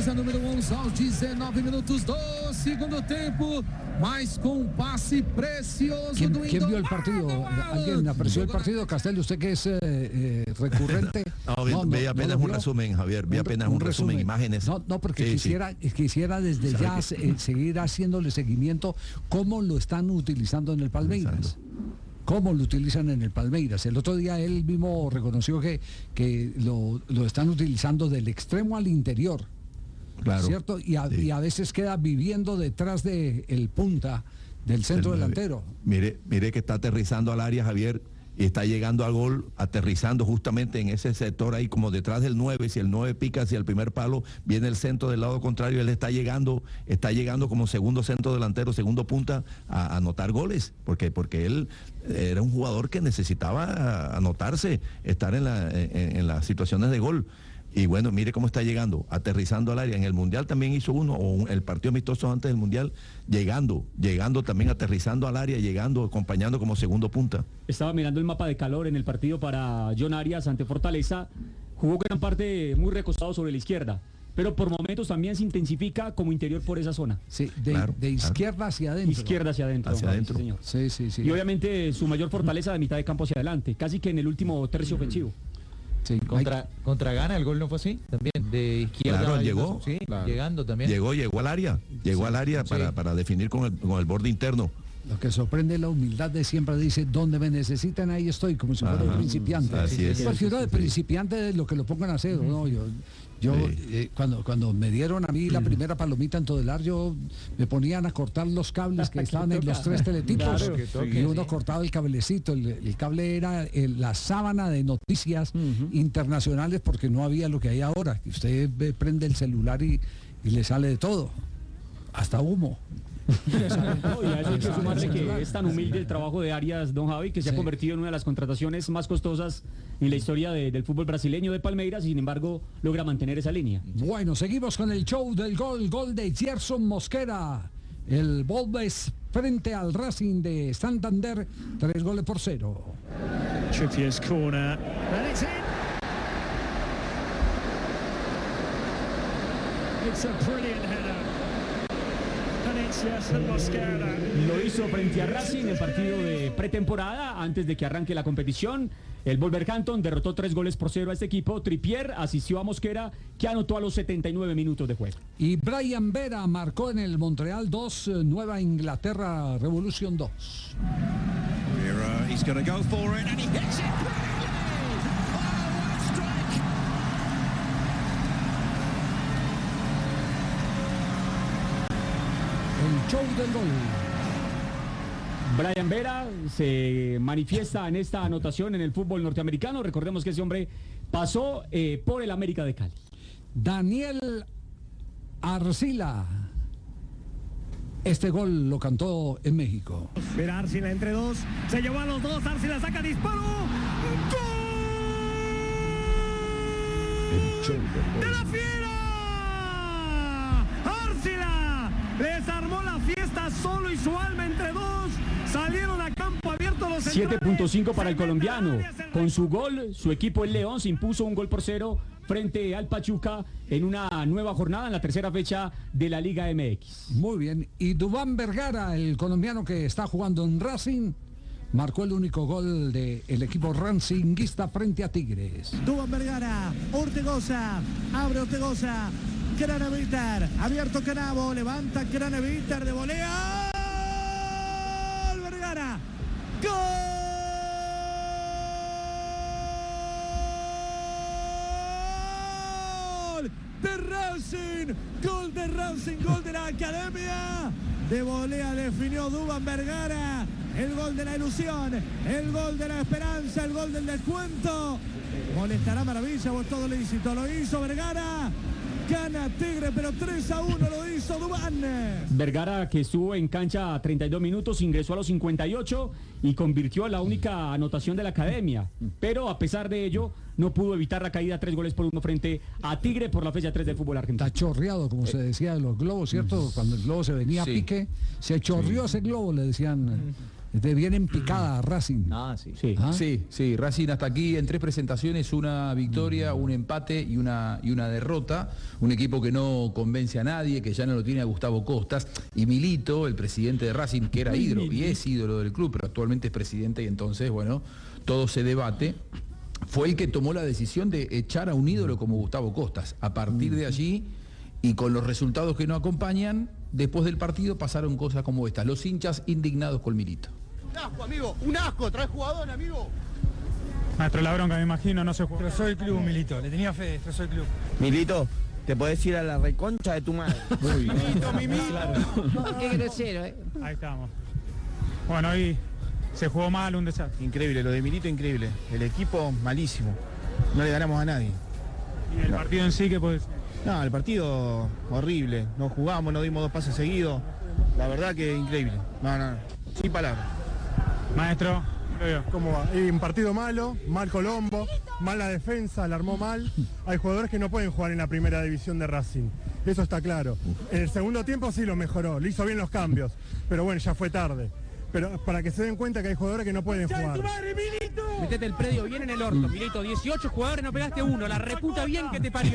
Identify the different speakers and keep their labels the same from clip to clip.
Speaker 1: camisa número 11 aos 19 minutos do segundo tempo, mas com un pase precioso.
Speaker 2: ¿Quién vio el partido? ¿Alguien apreció el partido? Castel, usted que es recurrente.
Speaker 3: Vi apenas un resumen, Javier, vi apenas un resumen, imágenes.
Speaker 2: No, porque quisiera desde ya seguir haciéndole seguimiento cómo lo están utilizando en el Palmeiras. ¿Cómo lo utilizan en el Palmeiras? El otro día él mismo reconoció que lo están utilizando del extremo al interior. Claro. ¿Cierto? Y a veces queda viviendo detrás del punta del centro delantero.
Speaker 3: Mire que está aterrizando al área, Javier, y está llegando al gol, aterrizando justamente en ese sector ahí, como detrás del 9. Si el 9 pica hacia el primer palo, viene el centro del lado contrario, él está llegando como segundo centro delantero, segundo punta, a anotar goles, porque él era un jugador que necesitaba anotarse, estar en las situaciones de gol. Y bueno, mire cómo está llegando, aterrizando al área. En el Mundial también hizo uno, o el partido amistoso antes del Mundial, llegando también, aterrizando al área, acompañando como segundo punta.
Speaker 4: Estaba mirando el mapa de calor en el partido para John Arias ante Fortaleza. Jugó gran parte muy recostado sobre la izquierda, pero por momentos también se intensifica como interior por esa zona.
Speaker 2: Sí, de izquierda hacia adentro.
Speaker 4: Izquierda hacia adentro.
Speaker 3: Hacia adentro.
Speaker 4: Sí, señor. Sí. Y obviamente su mayor fortaleza de mitad de campo hacia adelante, casi que en el último tercio ofensivo.
Speaker 5: Sí, contra Ghana el gol no fue así, también de izquierda.
Speaker 3: Claro, llegó.
Speaker 5: Sí, claro. Llegando también.
Speaker 3: Llegó al área, para definir con el borde interno.
Speaker 2: Lo que sorprende es la humildad de siempre, dice, donde me necesitan ahí estoy, como si fuera un principiante.
Speaker 3: Así es.
Speaker 2: Porque uno de principiante es lo que lo pongan a hacer, ¿no? Cuando me dieron a mí la primera palomita en Todelar, me ponían a cortar los cables que estaban en los 3 teletipos, y uno cortaba el cablecito, el cable era la sábana de noticias internacionales, porque no había lo que hay ahora, que usted prende el celular y le sale de todo, hasta humo.
Speaker 4: Y a eso hay que sumarle que es tan humilde el trabajo de Arias, don Javi, que se ha convertido en una de las contrataciones más costosas en la historia del fútbol brasileño de Palmeiras, y sin embargo logra mantener esa línea.
Speaker 2: Bueno, seguimos con el show del gol de Gerson Mosquera. El Wolves frente al Racing de Santander, 3-0.
Speaker 6: Trippier's corner, and it's in. It's a brilliant header.
Speaker 4: Lo hizo frente a Racing en partido de pretemporada antes de que arranque la competición. El Wolverhampton derrotó 3-0 a este equipo. Trippier asistió a Mosquera, que anotó a los 79 minutos de juego.
Speaker 2: Y Brian Vera marcó en el Montreal 2, Nueva Inglaterra Revolución 2.
Speaker 7: He's going to go for it and he hits it.
Speaker 2: El show del gol.
Speaker 4: Brian Vera se manifiesta en esta anotación en el fútbol norteamericano. Recordemos que ese hombre pasó por el América de Cali.
Speaker 2: Daniel Arcila. Este gol lo cantó en México.
Speaker 6: Mira Arcila entre dos. Se llevó a los dos. Arcila saca disparo. ¡Gol! ¡De la Fiera! Arcila desarmó la fiesta solo y su alma entre dos. Salieron a campo abierto los
Speaker 4: 7.5 para el colombiano. Con su gol, su equipo el León se impuso 1-0 frente al Pachuca en una nueva jornada, en la tercera fecha de la Liga MX.
Speaker 2: Muy bien. Y Duván Vergara, el colombiano que está jugando en Racing, marcó el único gol del equipo racinguista frente a Tigres.
Speaker 6: Duván Vergara, Ortegoza, abre Ortegoza, Craneviter, abierto Canavo, levanta Craneviter de volea. Vergara, ¡gol! De Racing, gol de Racing, gol de la Academia. De volea definió Duván Vergara. El gol de la ilusión, el gol de la esperanza, el gol del descuento. Molestará Maravilla por todo lícito. Lo hizo Vergara. Gana Tigre, pero 3-1 lo hizo Duván.
Speaker 4: Vergara, que estuvo en cancha 32 minutos, ingresó a los 58 y convirtió la única anotación de la Academia. Pero a pesar de ello, no pudo evitar la caída 3-1 frente a Tigre por la fecha 3 del fútbol argentino.
Speaker 2: Está chorreado, como se decía de los globos, ¿cierto? Cuando el globo se venía a pique, se chorrió ese globo, le decían Viene en picada Racing.
Speaker 4: Sí.
Speaker 2: ¿Ah?
Speaker 8: Sí, Racing hasta aquí en 3 presentaciones, una victoria, un empate y una derrota. Un equipo que no convence a nadie, que ya no lo tiene a Gustavo Costas. Y Milito, el presidente de Racing, que era ídolo y es ídolo del club, pero actualmente es presidente y entonces, bueno, todo se debate. Fue el que tomó la decisión de echar a un ídolo como Gustavo Costas. A partir de allí, y con los resultados que no acompañan, después del partido pasaron cosas como estas. Los hinchas indignados con Milito.
Speaker 9: Un asco, amigo, un asco, trae jugador, amigo.
Speaker 10: Maestro, la bronca, me imagino, no se juega. Pero soy el club, Milito, le tenía fe, yo soy el club.
Speaker 9: Milito, te podés ir a la reconcha de tu madre. Milito, Mimito.
Speaker 10: Claro.
Speaker 11: Qué grosero,
Speaker 10: Ahí estamos. Bueno, hoy se jugó mal, un desastre.
Speaker 9: Increíble, lo de Milito, increíble. El equipo, malísimo. No le ganamos a nadie.
Speaker 10: ¿Y el partido en sí qué puede ser?
Speaker 9: No, el partido horrible. No jugamos, no dimos 2 pases seguidos. La verdad que increíble. No, sin palabras.
Speaker 10: Maestro,
Speaker 12: ¿cómo va? Un partido malo, mal Colombo, mala defensa, la armó mal. Hay jugadores que no pueden jugar en la primera división de Racing. Eso está claro. En el segundo tiempo sí lo mejoró, le hizo bien los cambios. Pero bueno, ya fue tarde. Pero para que se den cuenta que hay jugadores que no pueden jugar.
Speaker 11: Metete el predio bien en el orto, Milito. 18 jugadores, no pegaste uno. La reputa bien que te parió.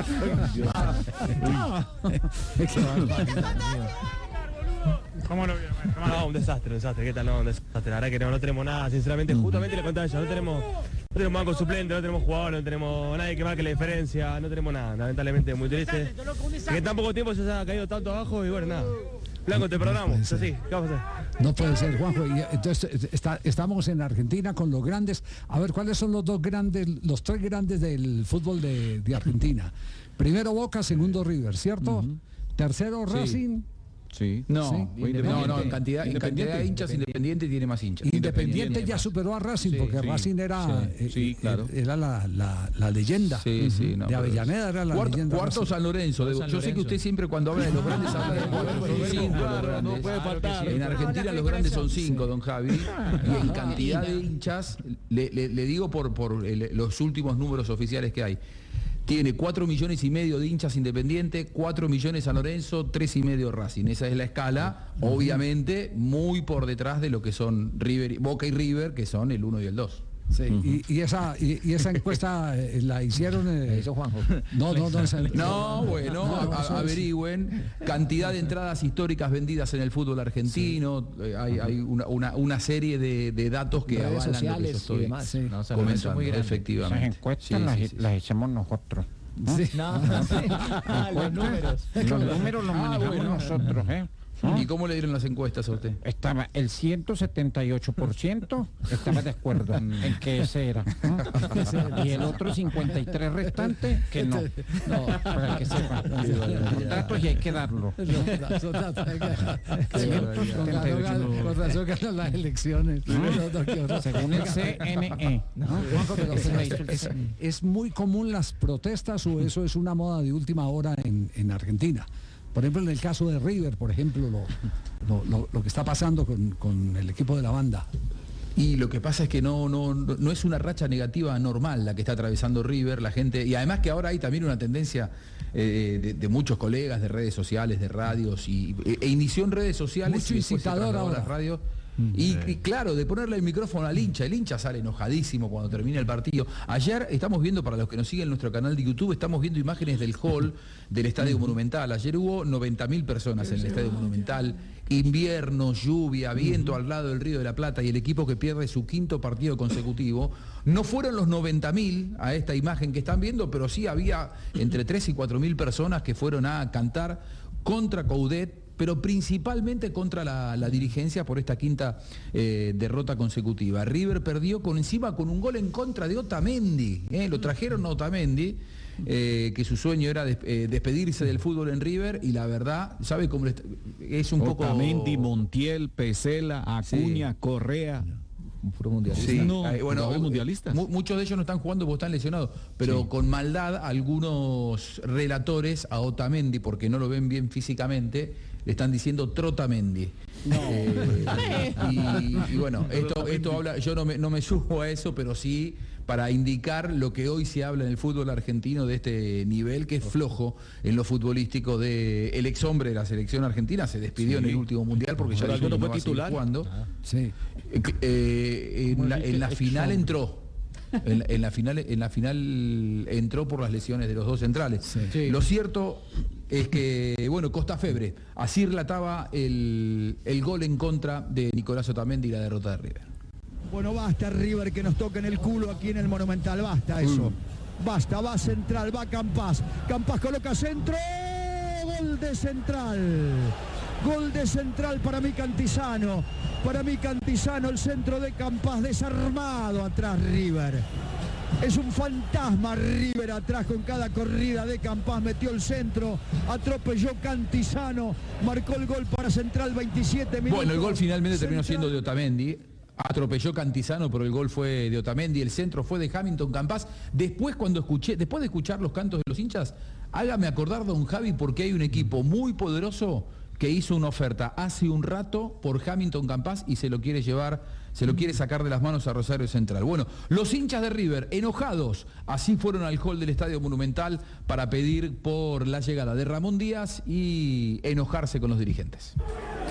Speaker 10: ¿Cómo lo vio, maestro?
Speaker 13: No, un desastre. ¿Qué tal? No, un desastre. La verdad que no tenemos nada, sinceramente. Justamente le contaba ella, no tenemos banco suplente, no tenemos jugadores, no tenemos nadie que marque la diferencia, no tenemos nada. Lamentablemente muy triste. Que en tan poco tiempo se ha caído tanto abajo y bueno, nada. Blanco, te perdonamos. Así, ¿qué vamos a hacer?
Speaker 2: No puede ser, Juanjo. Y entonces estamos en Argentina con los grandes. A ver, ¿cuáles son los 3 grandes del fútbol de Argentina? Primero Boca, segundo River, ¿cierto? Tercero Racing.
Speaker 8: Sí. No, en cantidad de hinchas Independiente tiene más hinchas.
Speaker 2: Independiente ya superó a Racing, porque Racing era,
Speaker 8: claro.
Speaker 2: Era la leyenda. De Avellaneda era la leyenda.
Speaker 8: Cuarto San Lorenzo. Yo sé que usted siempre cuando habla de los grandes habla de 5.
Speaker 13: No puede faltar.
Speaker 8: En Argentina los grandes son 5, don Javi. Y en cantidad de hinchas, le digo por los últimos números oficiales que hay. Tiene 4,5 millones de hinchas Independiente, 4 millones San Lorenzo, 3,5 Racing. Esa es la escala, obviamente muy por detrás de lo que son Boca y River, que son el 1 y el 2.
Speaker 2: Sí, y esa encuesta la hicieron...
Speaker 11: Eso, Juanjo.
Speaker 2: No,
Speaker 8: bueno, averigüen. Cantidad de entradas históricas vendidas en el fútbol argentino. Hay una serie de datos que
Speaker 11: redes
Speaker 8: avalan
Speaker 11: sociales
Speaker 8: lo que yo estoy comentando,
Speaker 11: muy
Speaker 8: efectivamente.
Speaker 14: Esas encuestas las echamos nosotros.
Speaker 11: Los números.
Speaker 14: Los números los manejamos nosotros,
Speaker 8: ¿Y cómo le dieron las encuestas a usted?
Speaker 14: Estaba el 178% estaba de acuerdo en que ese era. Y el otro 53 restante que no. Para que sepa. Los datos y hay que darlo.
Speaker 2: Con razón ganan las elecciones.
Speaker 14: Según el CNE.
Speaker 2: ¿Es muy común las protestas o eso es una moda de última hora en Argentina? Por ejemplo, en el caso de River, por ejemplo, lo que está pasando con el equipo de la banda.
Speaker 8: Y lo que pasa es que no es una racha negativa normal la que está atravesando River, la gente, y además que ahora hay también una tendencia de muchos colegas de redes sociales, de radios, e inició en redes sociales.
Speaker 2: Mucho incitador ahora.
Speaker 8: Las radios. Y claro, de ponerle el micrófono al hincha. El hincha sale enojadísimo cuando termina el partido. Ayer estamos viendo, para los que nos siguen en nuestro canal de YouTube, estamos viendo imágenes del hall del Estadio Monumental. Ayer hubo 90.000 personas en el Estadio Monumental. Invierno, lluvia, viento al lado del Río de la Plata y el equipo que pierde su 5º partido consecutivo. No fueron los 90.000 a esta imagen que están viendo, pero sí había entre 3 y 4.000 personas que fueron a cantar contra Coudet, pero principalmente contra la dirigencia por esta 5ª derrota consecutiva. River perdió con un gol en contra de Otamendi. Lo trajeron a Otamendi, que su sueño era despedirse del fútbol en River, y la verdad, ¿sabe cómo es un poco...
Speaker 15: Otamendi, Montiel, Pesela, Acuña, Correa...
Speaker 8: Un puro mundialista.
Speaker 15: Sí. Mundialistas.
Speaker 8: Muchos de ellos no están jugando porque están lesionados, pero con maldad algunos relatores a Otamendi, porque no lo ven bien físicamente, le están diciendo Trotamendi. Y bueno, esto habla, yo no me subo a eso, pero sí para indicar lo que hoy se habla en el fútbol argentino de este nivel, que es flojo en lo futbolístico. De el ex hombre de la selección argentina se despidió en el últmo mundial porque ya no fue titular. En la final entró. En la final entró por las lesiones de los dos centrales. Lo cierto es que, bueno, Costa Febre, así relataba el gol en contra de Nicolás Otamendi y la derrota de River.
Speaker 16: Bueno, basta River que nos toque en el culo aquí en el Monumental, basta eso. Basta, va Central, va Campas. Campas coloca centro, gol de Central. Gol de Central para mí Cantizano. Para mí Cantizano, el centro de Campas, desarmado atrás River. Es un fantasma River atrás con cada corrida de Campas, metió el centro, atropelló Cantizano, marcó el gol para Central, 27 minutos.
Speaker 8: Bueno, el gol finalmente terminó siendo de Otamendi. Atropelló Cantizano, pero el gol fue de Otamendi, el centro fue de Hamilton Campas. Después de escuchar los cantos de los hinchas, hágame acordar, don Javi, porque hay un equipo muy poderoso que hizo una oferta hace un rato por Hamilton Campas y se lo quiere sacar de las manos a Rosario Central. Bueno, los hinchas de River, enojados, así fueron al hall del Estadio Monumental para pedir por la llegada de Ramón Díaz y enojarse con los dirigentes.